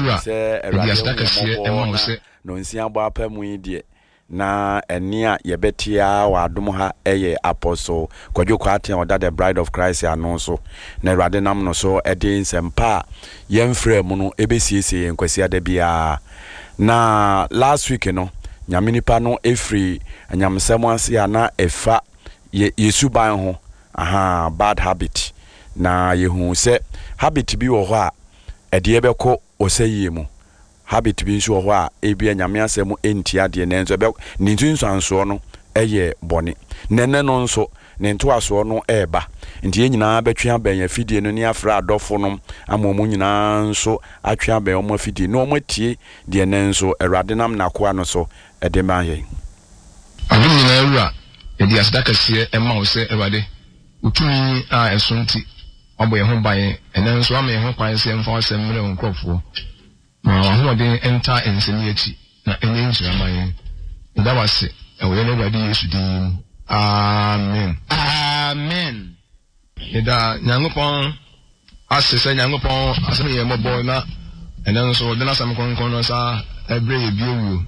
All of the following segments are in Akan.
se erade no nsia bo apamu yi de na eni a yebetia wa adom ha eye apostle Kwadwo Kwate oda the bride of Christ ano so na erade nam no so ede nsempa yemfrɛ mu no ebesiesie nkwasi ada bia na last week no nyaminipa no efri anyamsem ase ana efa yesuban ho bad habit na yehu se habit bi wo ho a ede ebekɔ oseyie mu habit bi nso ho a ebia nyame asɛm entia de ne nso be ne ntunsanso no eye bɔne nene no nso ne ntoaso no eba nti nyina betwe aban afidie no ne afra adɔfo no amomu nyina nso atwe aban omo afidie no omo tie de ne nso erade nam na koa no so ede ma yɛ ade nyina awura edi asdaka sie ema wo se erade utumi a esonti obo ye ho ban ene nso ama ye ho kwan se mfa asɛm mre nkrɔfo ma ho de enter ensemi achi na enye nhyirama ye nda wase ewo ye erade Yesu din amen amen ida nyangopon asese nyangopon asem ye mobo na ene nso de na sam konkon no sa ebre ye biowu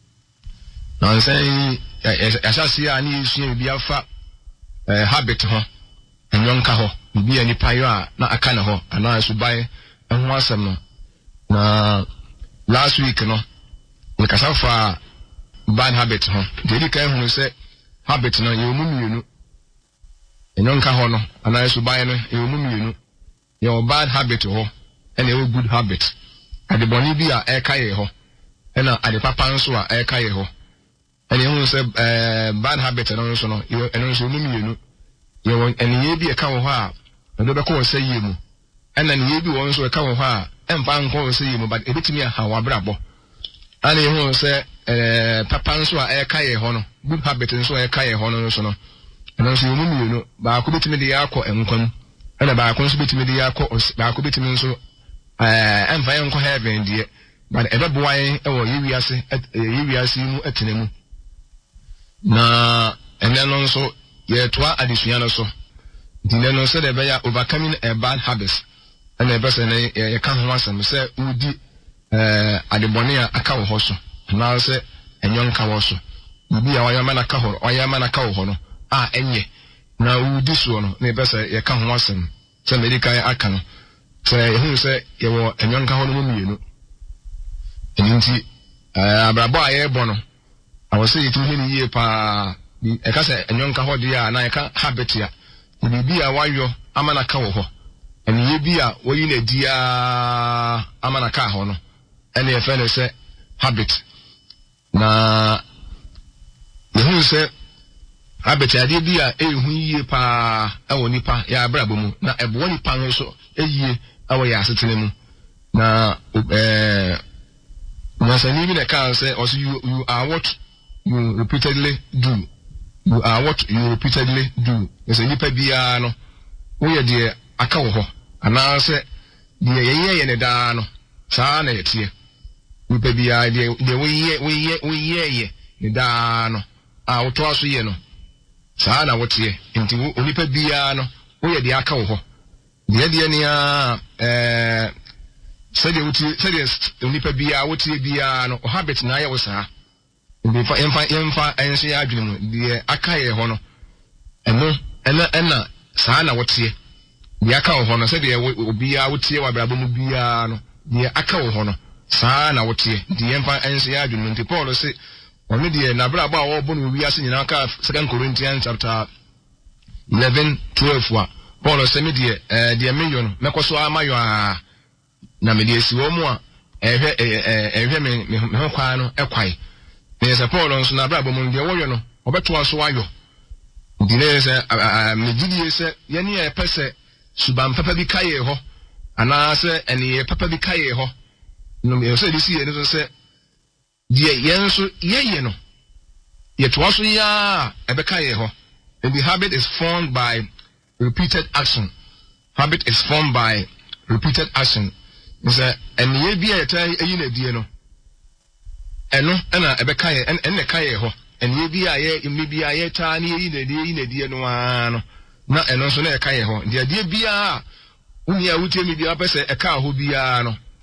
na say asase ani Yesu bi afa habit ho enwonka ho bi ani payo a na aka na ho ana subai ho asem no na last week no we kasafa bad habit ho dedi kan hu se habit no ye omumienu enwonka ho no ana subai no ye omumienu ye bad habit ho ene ye good habit ade boni bi a eka ye ho ena ade papa nso a eka ye ho ene hu se bad habit no so no ene nso omumienu ye ene ye bi eka ho a ndo be ko se ye mu ena ne ye bi won so eka ho a emfa nko se ye mu but ebetimi a ha wabrabo ane hu se papa nso a eka ye ho no good habit nso eka ye ho no so no ena nso ye mu no ba ko betimi de yakọ enkwam ena ba ko nso betimi de yakọ ba ko betimi nso emfa nko heaven die but ebebo wan ewo yewiase mu atenemu na ene no nso ye toa adesua no so dine no se de be ya overcoming a bad habits and e be se ne ye ka ho asem se udi adebone a aka wo ho so na se enwonka wo so bi a wayama na ka ho wayama na ka wo no a enye na udi so no na e be se ye ka ho asem se medical aka no se ye hu se ye wo enwonka ho no mienu eninti abrabo a ye bo no awose ye tu ni ye pa e ka se enwonka ho de ya na e ka habit ya bibi a wayo amana ka wo ho eni ye bi a woyi na dia amana ka ho no eni e fe ne se habit na yehu se habit ade bi a ehu yie pa ewo nipa ya abrabo mu na ebo nipa no so eyie awo ya asetene mu na masani bi na kan say also you are what you repeatedly do. You are what you repeatedly do. Yes, nipa bia no wo ye de aka wo ho ana se de ye ne da no saa na yetie nipa bia de wo ye ne da no a wo to aso ye no saa na wo tie nti wo nipa bia no wo ye de aka wo ho de ne a sɛde wuti sɛde nipa bia wotie bia no habit na ye wo saa yemfa ense ya adwene mu de aka ye ho no ena saa na wotie de aka wo ho no sɛde obia wotie wa brabo mu bia no de aka wo ho no saa na wotie de yemfa ense ya adwene nti Paul se ono de na brabo a wo bo no wi ase nyina ka 2 Corinthians chapter 11:12 Paul se me de meyo no mekoso amayo a na me de esi wo mu a ehwe me ho kwa no ekwai ne se Paul nso na brabo mu de woyo no obeto aso ayo dine se me gidi se ye ne e pese suban papa bi kaye ho ana se ene ye papa bi kaye ho no me se disi ye no se die ye nso ye no ye to aso ya e be kaye ho and the habit is formed by repeated action. Habit is formed by repeated action. Nse ene ye bi a ta yi na die no eno na ebe kaye ene kaye ho ene ye bi a ye imi bi a ye ta na yi na die no ano na eno so na e kaye ho de die bi a uni a wutie mi bi a pese e ka ho bi a no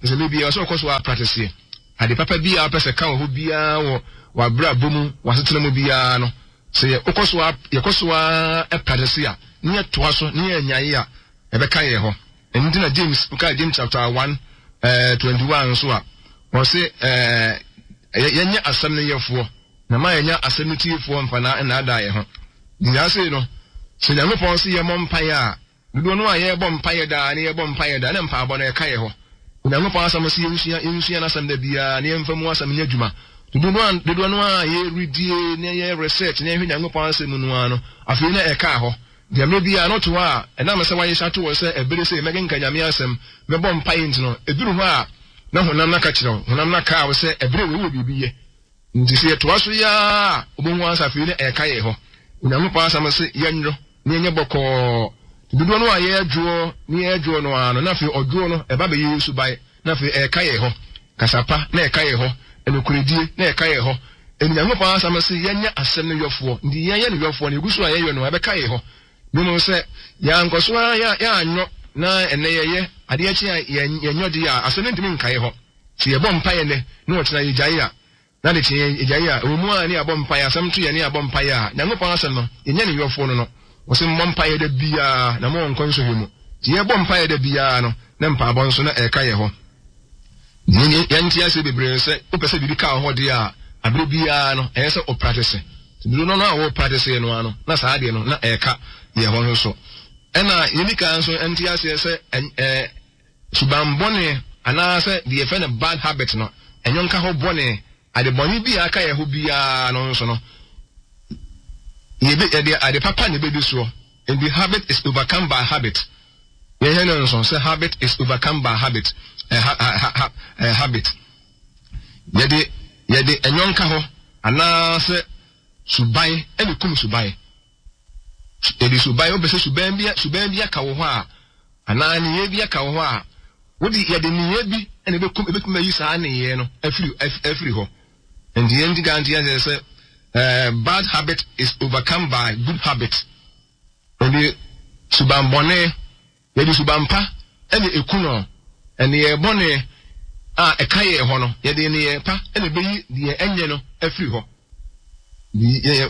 nse me bia so koso a practice here ade papa bia pese ka ho bia wo abra bomu wasetena mu bia no se ye koso a practice a ne toa so ne anyaye a ebe ka ye ho enti na James chapter 1 21 so a wo se yenya asem ne yefo na ma yenya asem ne tiefo mfa na ada ye ho nya se no se nya mepon se ye mompaye a do no a ye bom paye da ne ye bom paye da ne mpa abo na ka ye ho na mepon asem se yensia na asem da bia ne mfa mu asem nya dwuma do no a ye redie ne ye research ne hwe nya mepon asem no ano afi na e ka ho de me bia no to a na me se wa ye shato wo se ebere se megen kanyame asem me bom paye ntino eduru ho a na honam na ka kire honam na ka wo se ebere we bibiye nti se to aso ya obonhu ansa afi ne e ka ye ho Unyamupa asama se yenro ni enye boko dudu no aye adwo ni adwo no ano na fe odwo no eba be yesu bai na fe e ka ye ho kasapa na e ka ye ho enokuredie na e ka ye ho enyamupa asama se yenya asem no yofo ndi yenya no yofo na egusu aye yo no ebe ka ye ho no se ya nkoso ya anyo na ene ye ade achi yenyo de ya asem ntimi nka ye ho ti ye bom pa ye ne na o tena ye jai a na de tie ejaya omu ani abom paye asem to ye ni abom paye a nyangopon asem no yenye ne yofo no wo se mmom paye da bia na mo nkon so hemu tie bom paye da bia no na mpa abon so na e ka ye ho ni yanti ase bebre se o pese bibi ka ho de a abre bia no e se o practice bibi no na wo practice no ano na sa de no na e ka ye ho so ena yenika so anti ase se subambone ana se the effect of bad habit no enyonka ho bone ade boni bi aka ye ho bia no so no ye be ade papa ne be bi so and the habit is overcome by habit ye he no so say habit is overcome by habit habit ye de enyonka ho ana se subai ene kum subai e di subai obese subai bia ka wo ho a ana ne ye bia ka wo ho a wodi ye de ne ye bi ene be kum yi sa ne ye no afiri ho. And the end guarantee say bad habit is overcome by good habit. And the subambone, the subampa, and the ekuno, and the bone a kaye hono, yet the pa, and the baby, the engine, every ho. The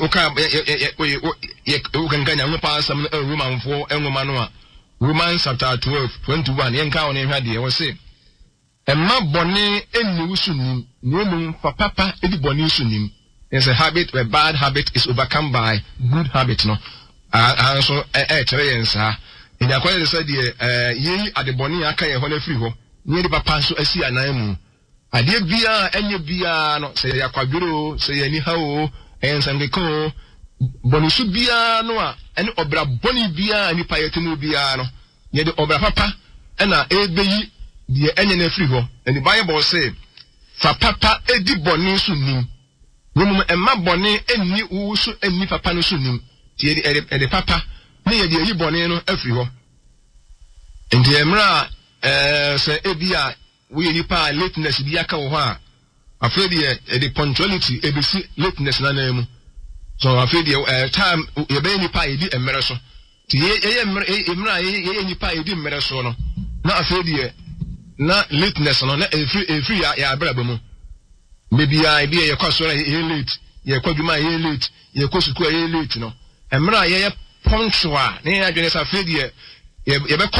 can get a pass some Roman 4 and Romanoa. Romans chapter 12, 21, Yanka on him was say. And my bonnet and nusunim, no papa, any bonny sunim. There's a habit where bad habit is overcome by good habit, no. Also, sir. In the quite said, ye at the bonny, I can't hold a free ho. Near the papa, so I see an imu. I did bia, and you bia, no, say a quadro, say anyhow, and some deco. Bonisu bia, no, and obra bonny bia, and you payetinu biano. Yet the obra papa, and a baby. The enye free ho and the Bible say fa papa edi boni so nim no emma boni enni wo so enni papa no so nim tie the papa na ye de yi boni no afri ho enti emra say ebia we nipa lateness bi aka wo ho a afre the punctuality ebisi lateness na na mu so afre the time ye be nipa edi emre so tie ye emra ye nipa edi emre so no na afre the na lateness no na every ya abraba mu maybe idea ye kwaso na ye late ye kwaduma ye late ye kosuku ye late no emra ye punctual na ye adwene sa fe de ye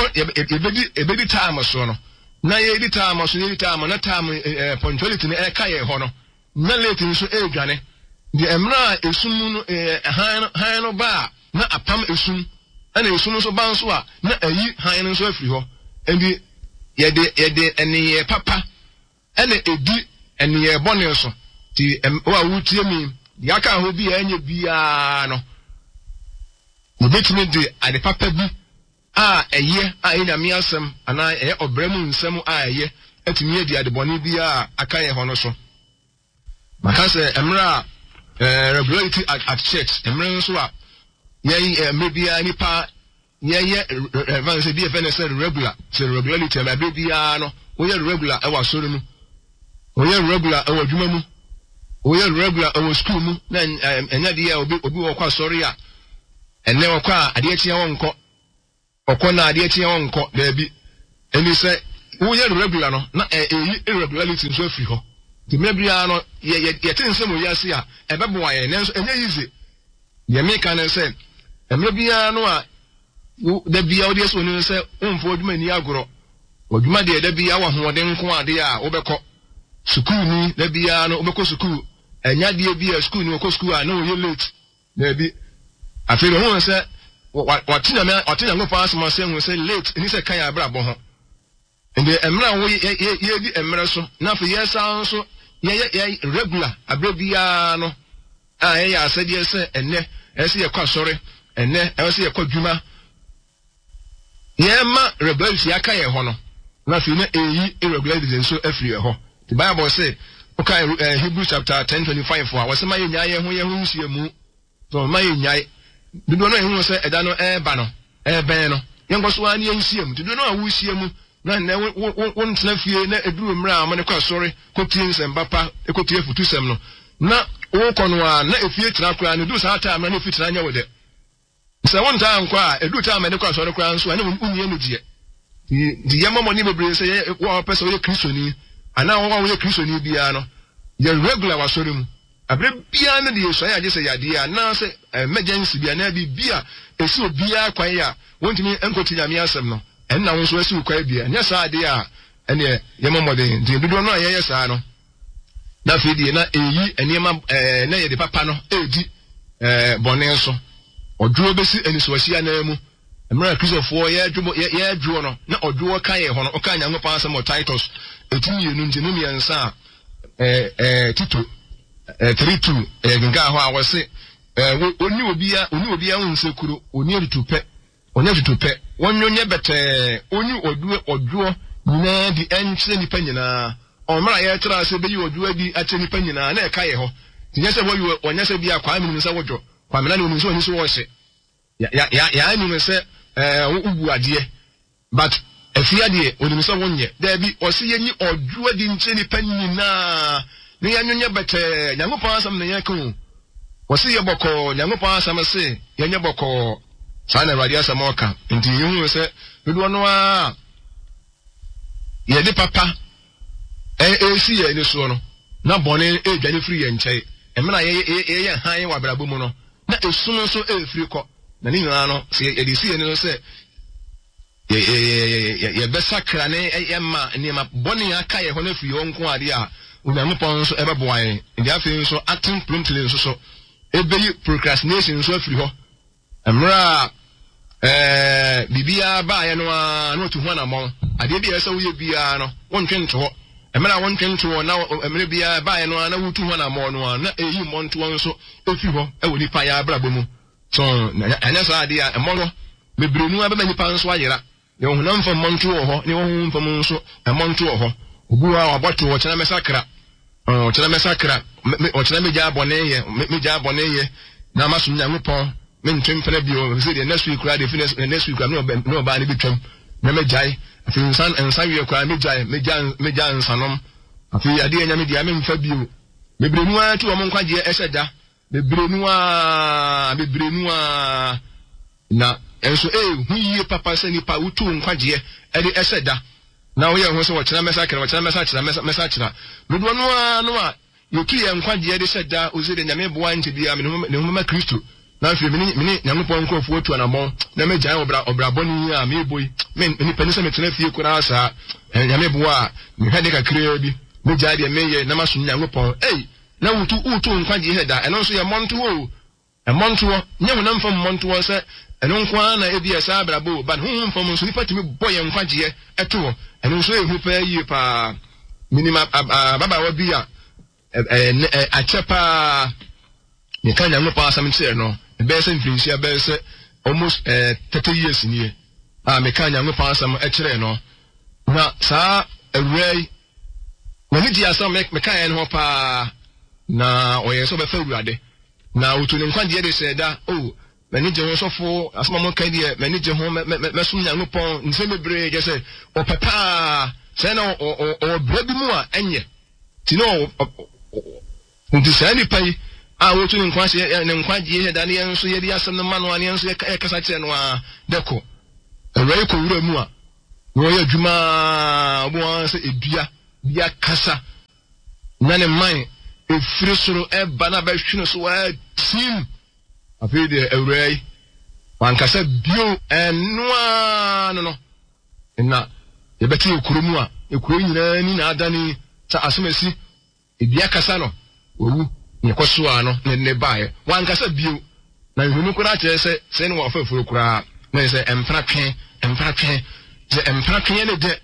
be di time so no na ye di time so ye time na time punctuality na e ka ye ho no na late nso e dwane de emra esum no han no ba na apam esum ana esum so ban so a na ayi han no so afiri ho and yede eniye papa ene edi eniye bone so ti wa wutie mi yaka ho bi anye bia no obetimi de ade papa bi a eye a ina mi asem ana eye obramu nsem a eye etimi edi ade bone bia aka ye ho no so maka se emra regularity at church emra so a ye maybe nipa ye advance be regular say regularity na be bia no we regular e wa soro mu we regular e wa dwuma mu we regular e wa school mu na enya de ya obi wo kwa sori a enne wo kwa ade achi ya wonko okọ na ade achi ya wonko da bi eni say wo ye regular no na irregularity nso afiri ho ti mebria no ye tin se mo yase a ebebo aye nenso enye easy ye meka na se emrebia no a da bia wo de so ni se umfo odwuma ni agoro odwuma de da bia wa hoɔden nko ade a wo bɛkɔ school ni da bia no wo bɛkɔ school enya de bia school ni wo kɔ school a na wo ye late na bi afiri ho se watinya ngo pass ma se ngo se late ni se kan ya bra bo ho ende emra wo ye di emra so na fa ye san so ye regular abrabia no a ye ya asede se enne ese ye kwa sore enne ese ye kwa dwuma ye ma regularity aka ye ho no na fi na eyi irregularity nso afiri ho the Bible say okay Hebrews chapter 10:25 for was ma ye nyaye ho ye ho nsia mu so ma ye nyaye dudu no ehun se eda no ba no ben no yengo so ani ensia mu dudu no a wusia mu na won tena fie na eduru mra amane kwa sori kotie nsem papa ekotie futusem no na wo kono a na efie tena kra na du sa ta amna na efie tena nya wode se won ta ankwa edu ta amane kwa sori kra nso ani unye no die di yammo ni bebre se wo pese wo kristoni ana wo ye kristoni bia no ye regular wa sori mu abre bia na de so ya je se ya de na se emergency bia na bia esi obia kwan ya wontimi enkoti nyame asem no enna won so esi ukwa bia nya sa de a ene yemomode de dodo no ye sa no na fidi na eyi enema na ye de papa no edi bone so odwo besi eniso ahia na mu emra kristofo ye adwo no na odwo kan ye ho no kan nyango pa asem Titus etinye nu ntinu miensa Tito 32 genga ho a wose oni obia unsekuro oni edutupe wonyonye bete oni odwo nyina di enche nipa nyina omra ye tira se beyi odwo di ache nipa nyina na eka ye ho tinye se boyi onya se bia kwa mi nse wodwo kwa mena ne oni so oni so wo se ya ani se ubu ade but efia de oni so wonye da bi o se yenyi odwo di nche nipa nyina ne yanyonye bete nyankopon asam ne yakun wasi ye boko nyankopon asam se yenye boko sana radio asam oka nti yehu se dodo no a ye de papa si ye ni so no na bone dwane free ye nchai emna ye han wa brabo mu no na esunu so free ko na ni nyana no se ye de si ye ni se ye besakra ne yema ni ma bone aka ye ho na free ho nko ade a Unyamupon so ebe boy in the afternoon so acting promptly so ebe procrastination so afiri ho emra bibia ba ye no na otu ho na mo ade bia se wo ye bia no wontwento ho emra wontwento na emre bia ba ye no na wotu ho na mo no na eyi monto so efiri ho e woni pa ya abrabo mu so anya so ade a emoro mebrenu aba nipa nso ayera ye ho na mfa monto ho ne ho mfa mu nso emonto ho obuwa waboto wo chena mesakra ochena meja bone ye na masum nyankopon me ntwempere bio se de next week kra de finish next week no ba ne bitwam na mejai afi nsan wie kra meja nsanom afi ade enya me dia me mfa bio mebrenu a tu wo nkwaje eseda mebrenu a na enso hu yie papa se ni pa utu nkwaje ede eseda na wo ye ho so wo chena mesakra dodo no a yotu ye nkwaje de seda ozide nyame boa nti bia me no ma Kristo na afiri me nyankopon nkofo otu anamon na me gyan obraboni a me boy me ni pani se me tena fie kura asa nyame boa me hade kakra bi me gya de me ye na maso nyankopon na utu nkwaje heda eno so ye monto nye ho na mfa monto se eno nkwa na ebia sa abrabo but hu mfom so nipa timi boye nkwaje eto eno so ehu pa yi pa minima baba wa bia achepa ne kan nyamu pa asam tire no be se mfinsia be se almost 30 years ni me kan nyamu pa asam tire no na sa awrai na ni dia asam me kan en ho pa na oye so be fa wurade na utu ne nkwaje de se da manager ho sofo asoma mo kan die manager ho mesum nyamu pon nse mebre je se o papa se na o brabi mu a enye ti no nti se ni pai a wotu ne nkwaje he da ne enso ye di asem no manu an enso ye kasa kire no a deko awrai ko wura mu a no ya dwuma bo se edua bia kasa na ne man efiri soro eba na ba hwene so wa tim afi de awrai wan kasa bio enwa no na yebeti okuromu a ekuro nyina ni na adani ta asomasi edua kasa no owu nyekoso ano ne baaye wan kasa bio na nhunu kura kire se ne wo afafuro kura na se empra twen je empra twen ne de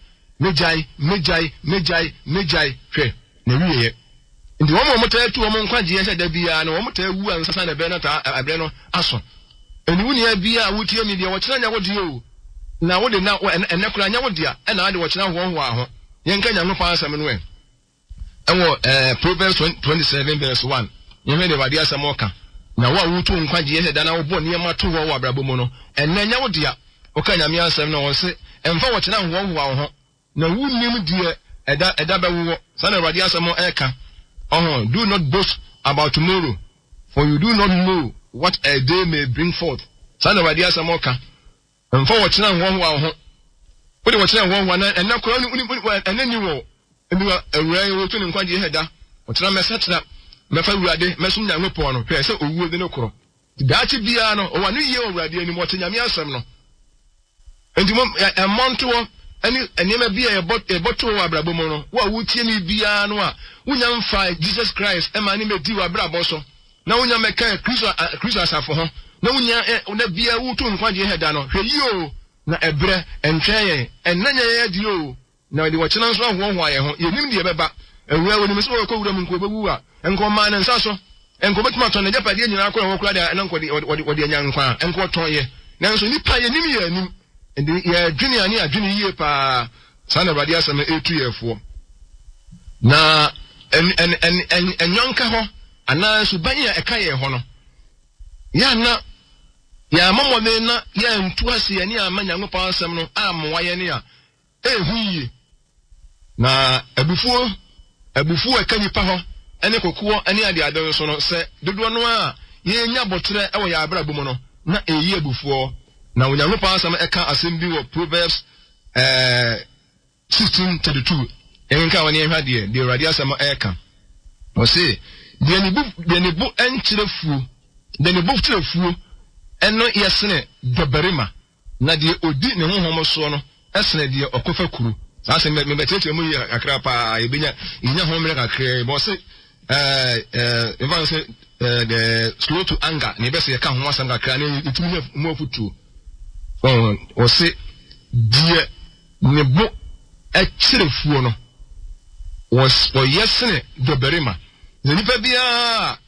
mejai hwe na wiye ndi wo mo ta tu wo mo nkwaje ye da bia na wo mo ta wu ansasa na be na ta abre no aso eni wuni ya bia wotie mi bia wo kira nya wo de o na wo de na ene kura nya wo de a na ade wo kira ho aho yenka nya no pa asam no e ewo Proverbs 27 verse 1 yeme de wadi asam oka na wo awutu nkwaje ye da na wo bo ne ma to wo abrabo mu no ene nya wo de a oka nya mi asam no wo se emfa wo kira ho na wunnim de eda bewo sana wadi asam eka do not boast about tomorrow, for you do not know what a day may bring forth. Sana wadi asamoka. Mfa wochina nwo ho. Wode wochina nwo na enna kora ni enani wo. Ebiwa awrai wo to ni nkwaje heda. Wochina mesetra mefa wurade mesum nya nwepo no. Hwe se owuo de ne koro. Daachi bia no o wanu ye wurade ani mo tanyame asem no. Entimo emonto ani enema bia eboto abrabo mo no wo wutie ni bia no a unya mfa Jesus Christ e ma ni medi wa brabo so na unya meka Kristo asafo ho na unya na bia wuto nkwaje heda no hwe yo na ebre entweye enanya ye di o na de wochena nso ho aye ho yenim de beba ewura woni meso ko wura munko bewu a enko ma na nsa so enko betuma to na japade nyina akọ ho kura de enko de anya nkwa enko ton ye na nso nipa ye nim ye nim ndi ya dwini ani adwini yie pa sana wadi asem etuyefo na enyanka ho ana suban ya eka ye ho no ya na ya mamode na ya ntu ase ani amanya ngopa asem no amwa ye ne a ehuye na abufuo eka nipa ho ene kokuo ene ade ade so no se dodo no a ye nya botre e wo ya abrabo mu no na eyi abufuo na unyango pa asem eka asem bi wo Proverbs 16:32 enka woni ehwa de radio asem eka o se de ni bu enchirefu de ni bu chirefu eno yesene doberima na de odi ne honhom so no esene de okofa kuru asem me betete mu yi akra pa ebenya inya homre kakra bo se even say the slow to anger ne be se ye ka ho asem kakra ne itumi mu afutu o se die ne bo echirefuo no was o yesene doberima ne nipa bia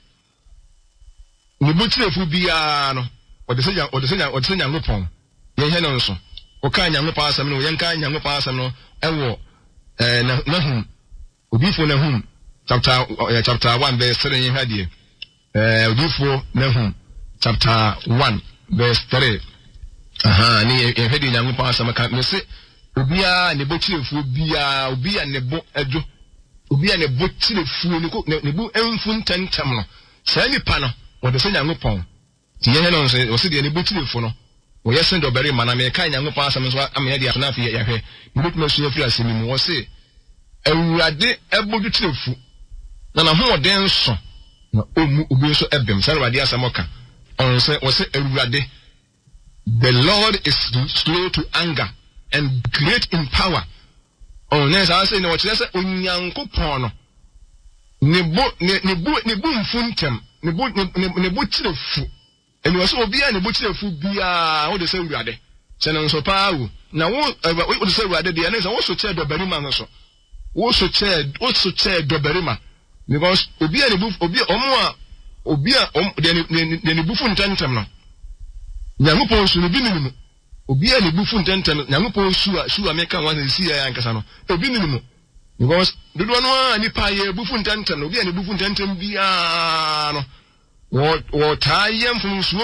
ne bo chirefu bia no o de se nyangopon ye he no nso o ka nyangopon asem no ye nka nyangopon asem no ewo nahum obifo nahum chapter 1 verse 3 ye hadie obifo nahum chapter 1 verse 3 ni ehedi nyangopon asem ka me se obia ne bo chirefu bia obia ne bo ejo obia ne bo chirefu ne bo emfu ntentem no sa nipa no wo de se nyangopon ti ye no nso wo se de ne bo chirefu no wo yesen do bere mana me kan nyangopon asem so am ye de afna afi ya hwe ne bo su afiri asemi mu wo se awurade ebodu chirefu na ho den so na omu obi so ebem sa awurade asem ka on se wo se awurade the Lord is slow to anger and great in power. On nes I say no what say onyankopon no ne bo mfuntem ne bo chirefu eni wo so obi a ne bo chirefu bia wo de say urade se no so pa wo na wo de say urade de na wo so che do barima no so wo so che do barima because obi a ne bu obi omo a obi a de ne bu funtentem no nyangopon so no bi nimu obi a ne bu funtentem nyangopon su ameka wan si ya ankasa no obi nimu because dodo no ani pa ye bu funtentem obi a ne bu funtentem bia no wo tayem fun so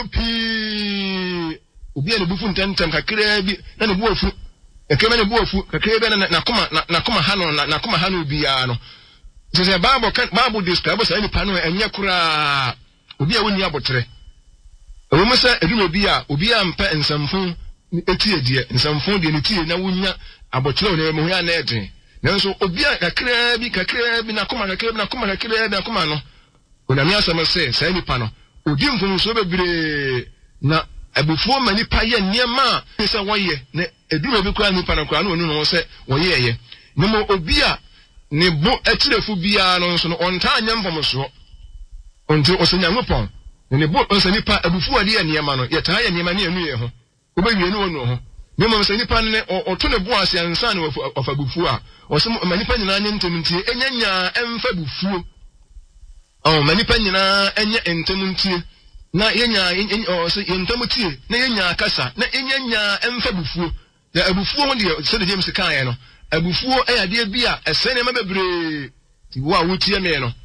pi obi a ne bu funtentem kakra bi na ne bu afu ekeme ne bu afu kakra bi na koma ha no bia no se Bible describe say ni pa no enye kura obi a woni abotre o mo say edum obi a mpa nsamfo etiedie nsamfo de ne tie na wonya abotire ne mu ya na eden nanso obi a kakra bi na koma no oname asɛm sɛ saa nipa no odi mfomso bebree na abufuo ma nipa yɛ nneɛma a sɛ wɔyɛ na eduru bi kora nipa no kora na onu no sɛ wɔyɛ yɛ na mo obi a ne bo atirefo biara no nso no ɔnta anya mfomso onti osenyankopɔn ne bo onse nipa abufuo de yɛ nneɛma no yɛtaa yɛ nneɛma ne enu yɛ ho obewie ne onu ho ne mo sɛ nipa ne ɔto ne bo ase ansa ne ɔfa bufuo a ɔsɛ ma nipa nyinaa nye ntem ntie enya ɛmfa bufuo manipa nyinaa enye entemuntie na yenya ntem tie na yenya akasa na yenya emfa bufuo ya abufuo ho de se de James kan ye no abufuo eyade bi a esene ma bebre ti wo a wotie me no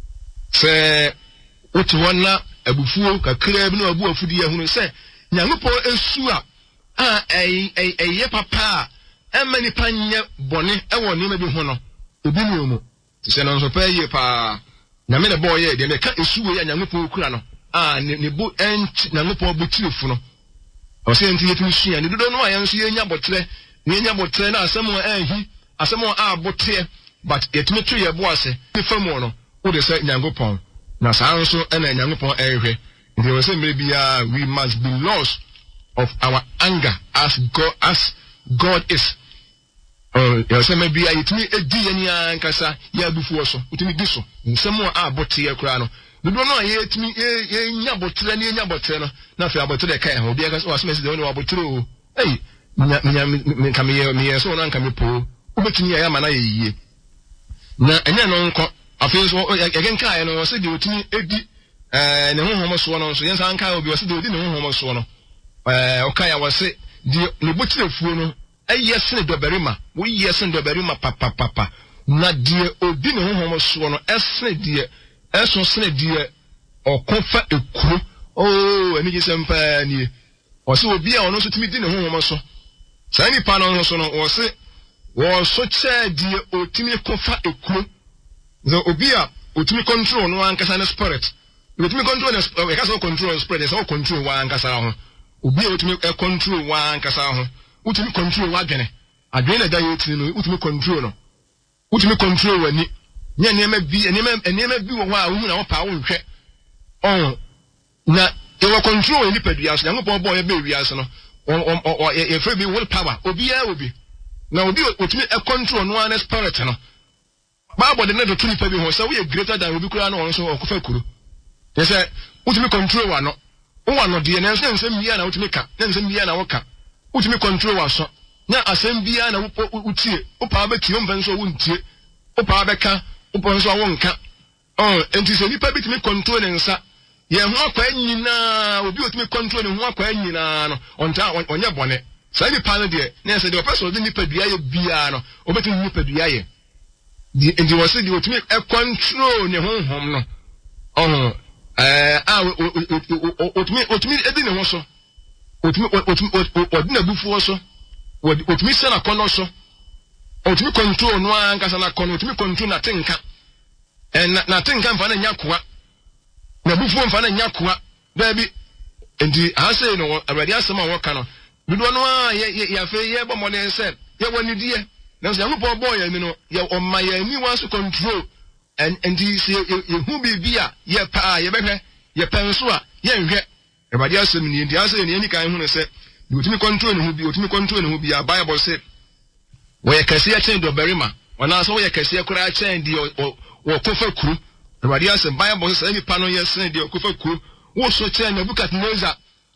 se wote wona abufuo kakra bi na abu afudi ehunu se nyankopon esu a eye papa emanipa nye bone ewo ne ma bi ho no obi ni omo ti se no nso pa ye pa na me na boy de me ka esuwe ya nyankopon kura no ne bo ent nyankopon botirefu no o se enti yetu sua ne dodo no ayan so yenya botre na asemo abotre but yetumi to ye bo ase ne famu no wo de se nyankopon na saa nso na nyankopon ehwe nti wo se me bia we must be lost of our anger as God is. Ya se me bia yetumi edi yani ankasa ya bufuo so utumi di so nsemo abote ya kura no dodo no yetumi nya botre no na fa abotre kai ho bia ka so aseme se de no abotre o me kame so na kame po ubetumi ya ma na yeye na enya no nko afi so egen kai no se de utumi edi ne honhom so no so yensa anka obi se de odi ne honhom so no o kai ya wose di ne botre fuo no ayesene doberima wo yesene doberima papa na die obi ne honhom so no esene die eso sene die okofa ekuro ani gisempa ni o se obi a ono so timi di ne honhom so sani pa no so no o se wo so che die otimi kofa ekuro so obi a otimi control no ankasa ne spirit otimi control ne spirit ka so control spirit so control wa ankasa ho obi a otimi control wa ankasa ho utumi control wadwene adwene da yetini no utumi control no utumi control wani nya nneema bi wo wa wo na wo pa wo nhwe na e wo control ni padua so nyankopon bo ye be wiase no ye free be will power obi na obi utumi control no an spirit no Bible de na do tuni pa bi ho so we greater than obi kura no so okofa kuro ye say utumi control wa no wo no de na nsem bia na utumi ka na nsem bia na wo ka utimi control waso na asem bia na utie opa betie ombanso wontie opa beka oponso wonka enti se nipa bitimi control ne nsa ye ho akwa nyina obi otimi control ne ho akwa nyina no onta onye bone sai nipa no de na se de person de nipa dua ye bia no obetimi nipa dua ye di endi wose di otimi control ne honhom no otimi edi ne ho so otimi bufuo so otimi sena kono so otimi control no ankasa na kono otimi control na tenka na tenka mfa na nyakoa na bufuo mfa na nyakoa baby enti ase no abadi asema wo ka no dodo no ya fe ye bo ne se ye woni die na so yankopon boy ya ni no ye omma ya ni wan so control enti se ye hu bibia ye pa ye behwe ye penso a ye nhwe abadi asem ni ndi ase ni kan hu ne se otimi control ne hu bi a Bible say wo ye kase ya chen do berima wana so wo ye kase kura chen di wo kofa kuru abadi asem Bible say ni pa no ye sen di kofa kuru wo so chen Nebukadnezar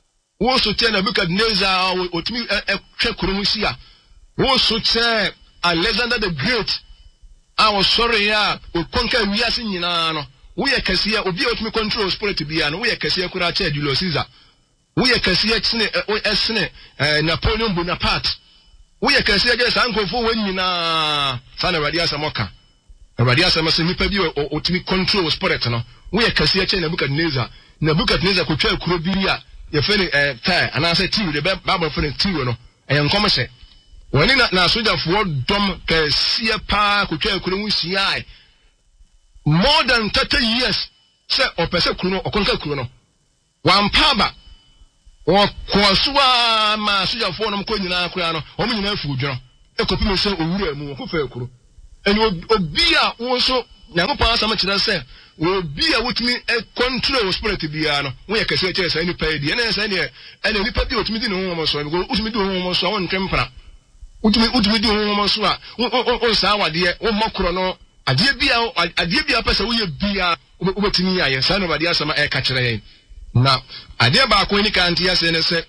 otimi hwe kuru mu sia wo so chen Alexander the Great I was sorry ya o conquer wiase nyina no wo ye kase ya obi otimi control spirit bia no wo ye kase kura chen Julius Caesar wo ye kase esne Napoleon Bonaparte wo ye kase ya sankofo wanyina sana radia samoka radia samase nipa bi otimi control spirit no wo ye kase ya chen Nebukadnezar ko twa kuro bi a ye fene tai anase tiwo de Bible fene tiwo no enkomse woni na sojafoɔ dom kase pa ko twa kuro mu siai more than 30 years se opese kuro no okonka kuro no wampaba o kosuwa ma sojafoɔ no ko nyina kura no o nyina afu dwono ekopi me se owura mu ko fa ekuro eni obi a wo so nyankopon asam kire se obi a wotumi control spirit bia no wo ye kase kire se ni pa di ena se ne ena nipa bi otumi di no ho mo so because otumi di ho mo so won twempra utumi di ho mo so a on sa wade wo makoro no ade bia pese wo ye bia obetumi ya ye sa no bade asama e ka kire ye na ade ba ko ni kan ti ase ne se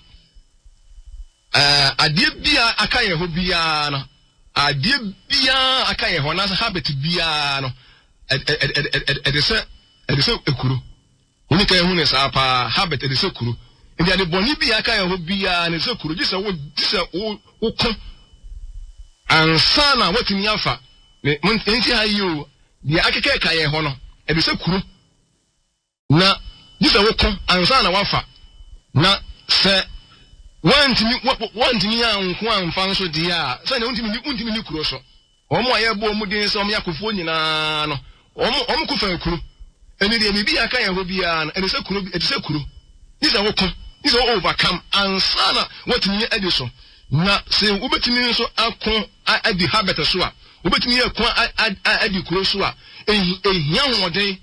ade bia aka ye ho bia no ade bia aka ye ho na habit bia no edese ekuru oni ka ye hu ne sa pa habit edese ekuru ndi ade boni bia aka ye ho bia ne se ekuru gise wo ko ansana watimi afa ne nti hayo dia akeke ka ye ho no edese ekuru na gise wo ko ansana wafa na se wantimi ya nko amfa so dia se ne untimi ni kuro so omo aye bo mu din se omo yakofo nyina no omo kufa ekuru eni de bi aka ye ho bia no eni se kuro edi se kuro isa wo ko isa overcome ansana watimi edi so na se ubetimi so akon adi habit so a ubetimi akon adi kuro so a ehia hoden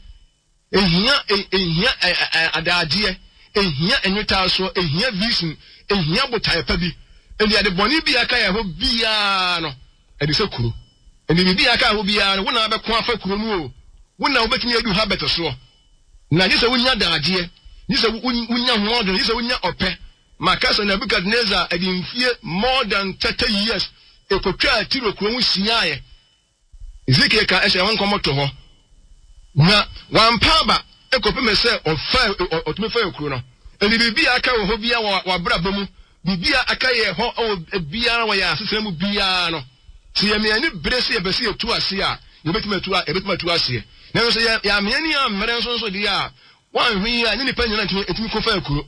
ehia adaaje ehia enweta so ehia vision ehia botae pa bi eni ade boni bi aka ye ho bia no edi se kuro eni bi aka ho bia no wona be ko afa kuro mu o wona obetimi adu habit so na yese wonya daaje yese wonya hodo yese wonya ope makasa na Nebukadnezar edi mfie more than 30 years ekotwa tiro kuro mu siaye Ezekiel ka ehye won komoto ho na wampaba ekopeme se ofa otumi fa ekuro no eni bibi aka ho bia wa braba mu bibi aka ye ho bia wa ya asese mu bia no se ye me ani brese ye bese etu ase a ebetuma tu ase na so ya me ani amere nso dia wan hwi a ni pa nyina etumi ko fa ekuro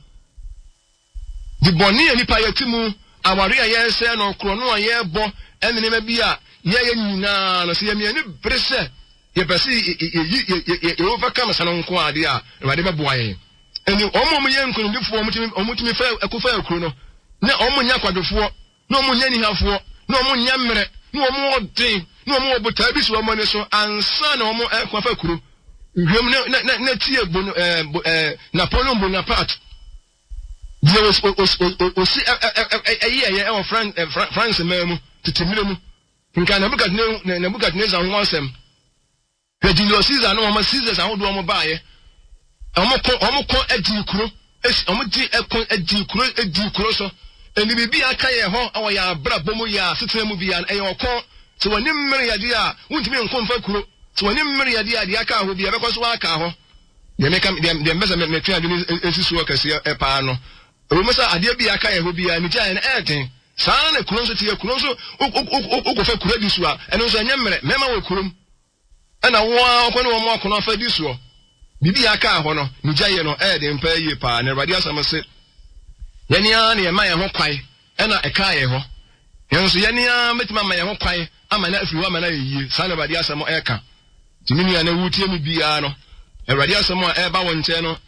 di boni ani pa yetimu aware a ye se no kro no ye bo enene ma bia ye nyina no se ye me ani brese ye bese ye overcome sanon ko ade a wade beboa ye eni omo ye nkunudifo omutimi fa ekofa ekuro no na omo nya kwadofo na omo nya nihafo na omo nya mmere na omo odin na omo obota bi so omo ne so ansa na omo ekofa ekuro hwem na tie Napoleon Bonaparte die osi ye o France memu titimire mu nka Nebukadnezar ho asem Julius Caesar no omo Caesar ahodo omo baaye omo ko adikuro omo di ekon adikuro so eni bibi aka ye ho awo ya brabo mu ya setena mu bia e yokon so wani mmere ya dia wuntimi nkomfa kuro so wani mmere ya dia dia aka ho bia be ko so aka ho de meka de mbeza me twa de esisu akasi e pa no omesa ade bia aka ye ho bia ni tia na eten saa na kuro so tie kuro so okofa kuro di so a eno so anya mmere mema we kurom ana wo ko ne wo mo akono fa di so bibi aka ho no ni jaye no de mpa ye pa na Awurade asamase yenia ne ma ye ho kwai ena eka ye ho yenso yenia metima ma ye ho kwai ama na afiri wa ma na ye sa na Awurade asamo eka timini na wutie mi bia no Awurade asamo e ba won nche no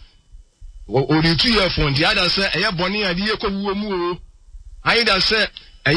o ritu ye fon dia da se eye boni ade ye ko wuo mu o ayi da se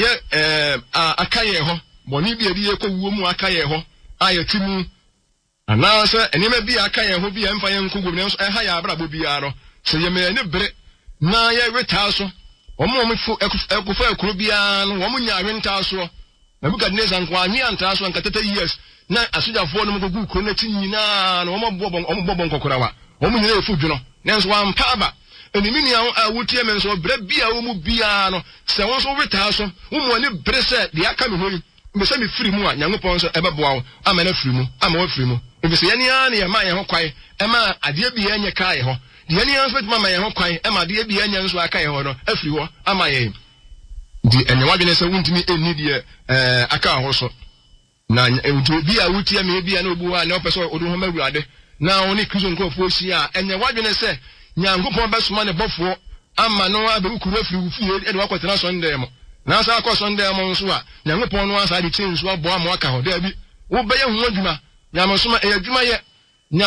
eye aka ye ho boni bi ade ye ko wuo mu aka ye ho aye timu ana se enema bi aka ye ho bi e mfa ye nkogum ne so e ha ya abrabo bia no se ye me ne bre na ye weta so omo fu ekufa ekuro bia no omo nya wenta so Nebukadnezar nkwa anyi anta so nka 30 years na asujafo no mgugu kuro na tinyina na omo bobo nkokorawa omo nyina efu dwono nenso wampaba enimini awutie men so bre bia omo bia no se won so weta so omo ani bre se de aka me hoyi mbese me firi mu a Nyankopon so ebeboa wo ama na firi mu ama wo firi mu mbese ye nia na ye ma ye ho kwai ema ade bia enye ka ye ho de nia nso betuma ma ye ho kwai ema ade bia enye nso aka ye ho no afiri ho ama ye di enye wadwene se wuntimi enni de aka ho so na ewu bia wutie me bia na obu ha na opeso odu ho mawurade na oni Kristo nkofo si a enye wadwene se Nyankopon besoma ne bofo ama no aberu kuru afiri wu fie e de wakotena so ndem na asa akọ ndem nso a Nyankopon no asa de chensu abo ama aka ho da bi wo beye hu adwuma nyamesoma e adwuma ye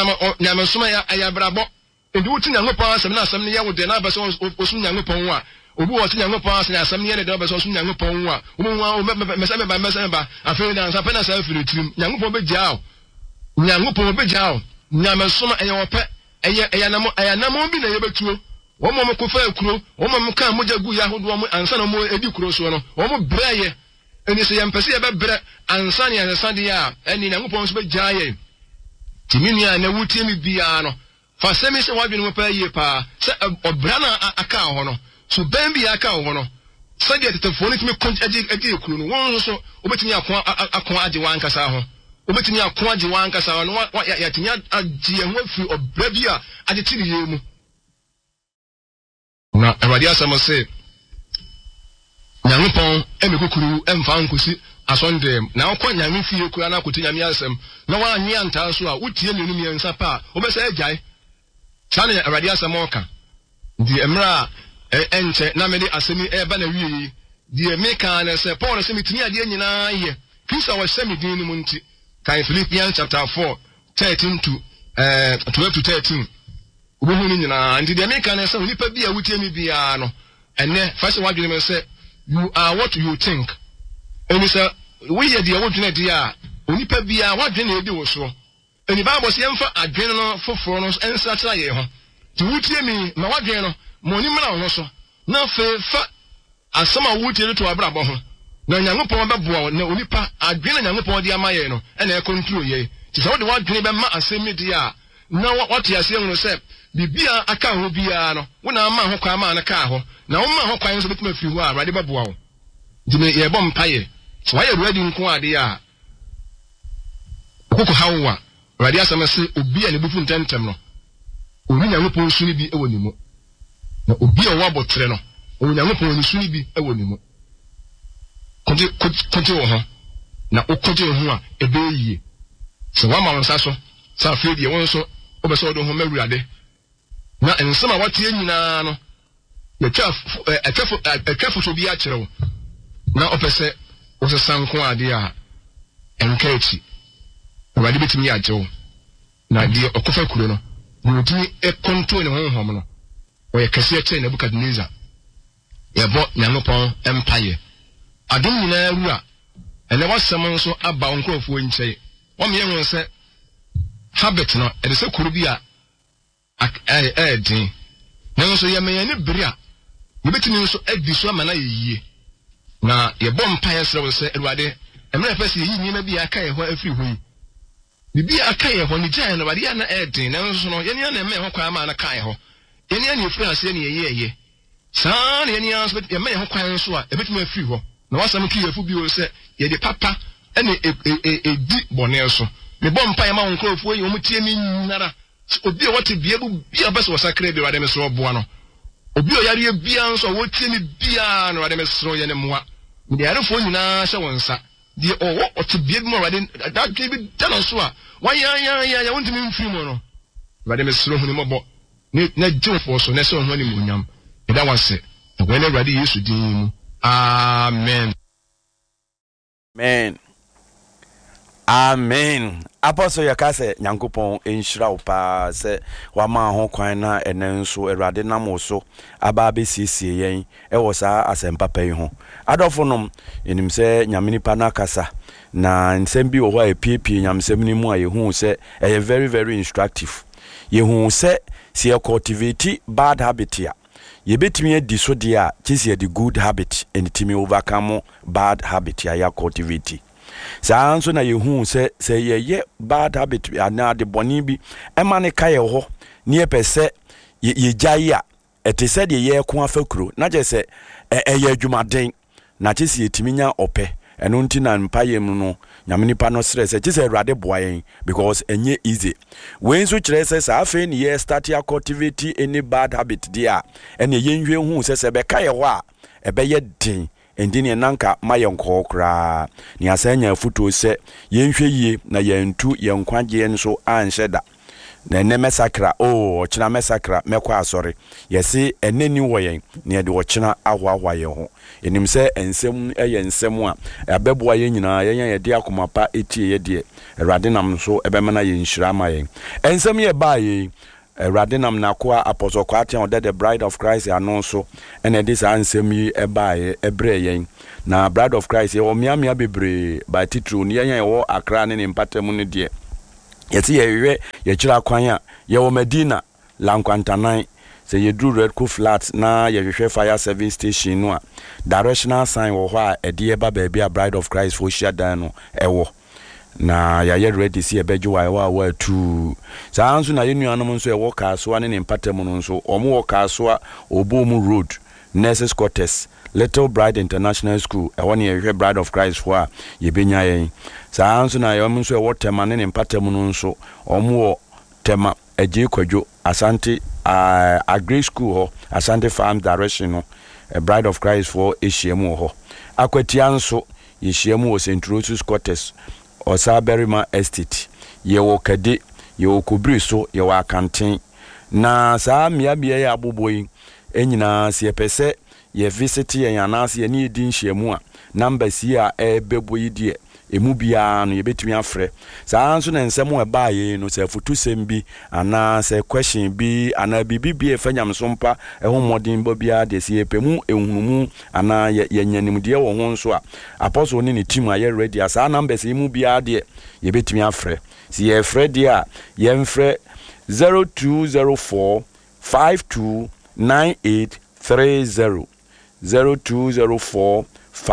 nyamesoma ya ayabrabo endi wuti Nyankopon asem na asem ne ye wo de na abese osum Nyankopon wa obi wo se Nyankopɔn ase asɛm ne de obeso so Nyankopɔn wo a wo mesa ba afei na nsa pe na sa afiri tirim Nyankopɔn begyaa Nyankopɔn begyaa nyamesom ɛyɛ wɔpɛ ɛyɛ nam bi na yɛbetuo wo mo ko fa akuro wo mo ka mogya gu ya hodo mo ansa na mo edi kuro so no wo mo brɛye eni se yɛmpɛse yɛbɛbrɛ ansa ne ansa de a ɛni Nyankopɔn so begyaa yɛ timini a na wutie mi bia no fa sɛmi sɛ wadwene mo pa yie pa sɛ ɔbra na aka ho no so ban bi aka ho no sɛ de tetefo no timi adi ekuru no won so obetimi akon agye wankasa ho obetimi akon agye wankasa ho no ya tinya agye ho afiri ɔbra bi a agye tiri yɛ mu na Awurade asɛm sɛ Nyankopɔn emekukuru emfa nkosi asɔndem na akɔ nyame fie kura na akoti nyame asɛm na wa anwe antaa so a wotie nenu miɛnsa pa a obɛsɛ agyae sane Awurade asɛm ɔka di emra enche na mede asɛmi eba na wie di emeka na sɛ Paul sɛ mitini ade nyinaa yɛ Kristo wɔ sɛ medin no mu nti kan Philippians chapter 4 13 to 12 to 13 obohu ni nyinaa ndi di emeka na sɛ onipa bi a wotie mi bia no ene fa sɛ wadwene me sɛ you are what you think eni sɛ we yɛ di wodwene di a onipa bia wadwene edi wo so eni Bible sɛ yɛmfa adwene no foforo no ensa tra yɛ ho ti wotie mi ma wadwene no moni mra ho so na fa asama wotie to abrabɔ ho na Nyankopɔn bɛboa na onipa adwene Nyankopɔn di ama yɛ no ɛna ɛkontrol yɛ ti sɛ wode wadwene bɛma asɛm di a na wate ase hu sɛ bibia aka ho bia no wona ama ho kwa ma na ka ho na wo ma ho kwa nso betuma fi ho a Awurade bɛboa wo dime yɛ bɔ mpaye so wayɛ ready nko ade a kokɔ hawa Awurade asɛm sɛ obi a ne bufu ntɛntɛm no oni Nyankopɔn su ni bi ɛwɔ ne mu na obi a wabotre no oni Nyankopɔn ni su ni bi ɛwɔ ne mu konti wo ho na okonti ho a ebeyie so wa ma nsa so sa afei de won so obɛsɛ odo ho mawurade na ensema watie nyinaa no atwafo so bi a kyerɛw na opɛsɛ wo se sanko ade a enkachi Awurade betimi ya agyew na de okofa kuro no wotumi control ne honhom no oyɛ kɛse kyɛ Nebukadnezar yɛbɔ Nyankopɔn empire adom nyinaa ru a ɛnɛ wasɛm nso aba nkrɔfoɔ nkyɛe wɔmyɛ ho sɛ habit no ɛde sɛ kuro bi a ɛɛden nanso yɛmɛyɛ ne bere a yɛbɛtumi nso adi so ama na yɛyie na yɛbɔ mpaeɛ srɛ wo sɛ Awurade ɛmɛ fɛ sɛ yɛyi nyina bi aka yɛ hɔ afiri ho yi bibi aka yɛ hɔ ne gyae no Awurade na ɛɛden nanso no yɛne na ɛmɛ hɔ kwa ama na kae hɔ yɛne na yɛfiri ase ne yɛyɛ saa na yɛne nso yɛmɛ hɔ kwan nso a ɛbɛtumi afiri hɔ na wasam ki yɛfu bi wo sɛ yɛde papa ɛne edi bɔne so me bɔ mpaeɛ ma nkrɔfoɔ yi wɔn tie mi nyinara obi a wɔte bia bu bia bɛsɛ wɔsakra bi Awurade me so boa no obi a yare bia nso wɔtie mi bia na Awurade me so yɛ ne moa me yarefoɔ nyinaa hyɛ wɔn nsa de ɔte bia bi ma Awurade dadwe bi dano so a wayaya wɔntumi mfiri mu no Awurade me so hu ne mɔbɔ na gyewfoɔ so na sɛ ɔho ne munyam ɛda wase na wɔne Awurade Yesu din mu amen amen Apostle yakase Nyankopɔn enhyira wo pa sɛ wama ho kwan na ɛnɛ nso Awurade nam wo so aba besiesie yɛn ɛwɔ saa asɛmpa pa yi ho adɔfo nom enim sɛ nyame nipa na kasa na nsɛm bi wɔ hɔ a epiepie nyamsɛm ni mu a yehu sɛ ɛyɛ very very instructive yehu sɛ si cultivate bad habit a yebetimi adi so de a kyesi adi good habit entimi overcome bad habit ya cultivate saa nso na yehu sɛ yeye bad habit ana de bɔne bi ɛma ne ka yɛ hɔ ne yɛpɛ sɛ yegyae a ɛte sɛ de yɛ ko afakuro na gye sɛ ɛyɛ adwumaden na kyesi yetimi nya ɔpɛ ɛno nti na mpaye mu no nyame nipa no srɛ sɛ kyesi Awurade boa yɛn because ɛnyɛ easy we nso kyerɛ sɛ saa afei ne yɛ start ya cultivate any bad habit dia ɛne yɛnhwɛ hu sɛ bɛka yɛ hɔ a ɛbɛyɛ den endi ne nanka ma yɛnkɔ kra ne asanya foto sɛ yɛnhwɛ yie na yɛntu yɛnkwagye nso anhyɛ da na ene mesakra ɔkyena mesakra mekɔ asɔre yɛse ene ni wɔ yɛn ne yɛde ɔkyena ahoahoa yɛn ho enim sɛ ensɛm ɛyɛ nsɛm a abɛboa yɛn nyinaa yɛn yɛde akoma pa etie yɛde Awurade nam so ɛbɛma na yɛn hyira ma yɛn ensɛm yɛ baa yɛn Awurade nam nakoa Apostle Kwate the Bride of Christ anonso ene this ansem yi ebae ebre yen na Bride of Christ ye omiamia bebre by titru ne yen wo Accra ne mpatamu ne de yeti yewe ye kira kwan a ye wo Medina Lankwantanan se ye dru Red Cool Flat na ye hwehwe Fire Service Station no a directional sign wo ho a ede eba baabi a Bride of Christ fo hia dan no ewo na ya ye ready see ebeju wa tu sa anso na yenu anom nso e wo kaaso ane ne mpatamu no nso omo wo kaaso a Obomu Road Nurses Quarters Little Bride International School e woni ye Bride of Christ fo a ye benya yen sa anso na yom nso e wo tema ne mpatamu no nso omo wo tema eje kwadwo Asante Agri School ho Asante Farm Direction no a Bride of Christ for ehyiemu ho akwatia nso yehyiemu wo St. Rose's Quarters Osaberima Estate yewo kade yewo kubri so yewo akanten na saa miabia ya aboboyi enyina se pese ye visit ye yanase ye ne di nhyiemu a number si a ebeboyi die emu bia no ye betumi afre saa nso na nsem e baaye no se foto sembi ana se question bi ana bibi e fanyam so mpa e ho modin bo bia de se epemu ehunumu ana ye nyanim de wo ho nso a Apostle ne team a ye ready asa number se emu bia de ye betumi afre si ye frɛ de a ye mfrɛ 0204 529830 0204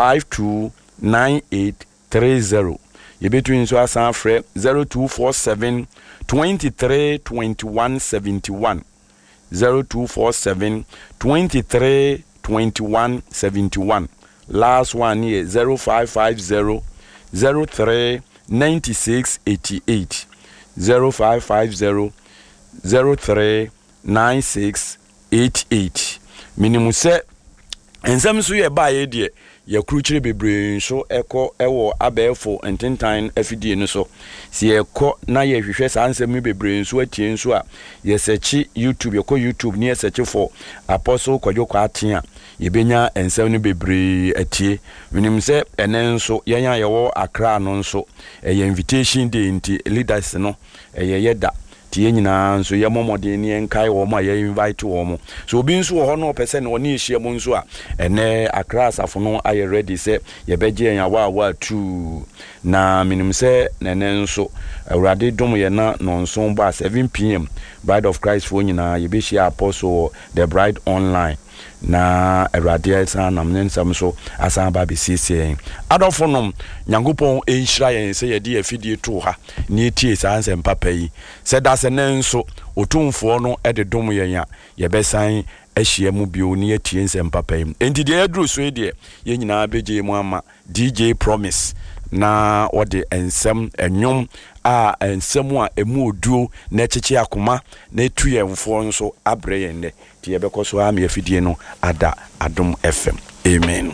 529830 ye between so asan frɛ 0247 23 21 71 0247 23 21 71 last one here 0550 03 96 88 0550 03 96 88 minimum se ensem so ye ba ye de ye kruchire bebre so eko ewo abefo ententan afidie no so si eko na ye hwehwe sa nsem bebre so atie nso a ye search YouTube ye ko YouTube ne ye search for Apostle Kwadwo Kwate a ye benya ensem no bebre atie minim se enen nso yenya ye wo Accra no nso ye invitation day nti leaders no ye yeda tie nyina nso ye momodin ne enkai wo ma ye invite wo mo so obi nso wo ho no pese ne woni ehia mo nso a ene Accra asafo no aye ready se ye beje yan wa tu na minim se nene nso Awurade dom ye na no nso ba 7 pm Bride of Christ fo nyina ye be share Apostle the Bride online na Awurade esa nam ne nsam so asan ba be siesie adofo nom Nyankopɔn enhyira yen se ye de afidie to ha ne tie san sem papa yi se da se ne nso otumfo no de dom yen ya ye besan ahia mu bio ne atie nsem papa yi enti de aduru so ye de ye nyina beje mu ama DJ Promise na ode ensem enwom a ensem a emu oduo na cheche akoma na etu yemfo nso abre yen ne ti ye bekoso am afidie no ada Adom FM amen.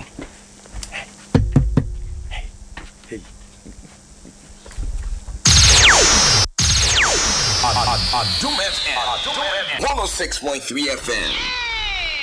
Adom FM 106.3 FM